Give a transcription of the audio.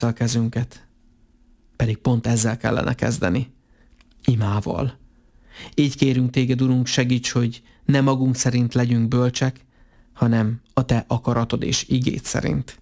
a kezünket. Pedig pont ezzel kellene kezdeni. Imával. Így kérünk téged, Urunk, segíts, hogy ne magunk szerint legyünk bölcsek, hanem a te akaratod és igéd szerint.